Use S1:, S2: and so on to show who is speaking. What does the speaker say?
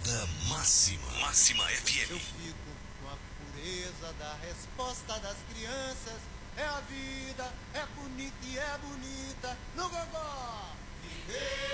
S1: Morada Máxima. Máxima FM.
S2: Eu fico com a pureza da resposta das crianças. É a vida, é bonita e é bonita no gogó. Viver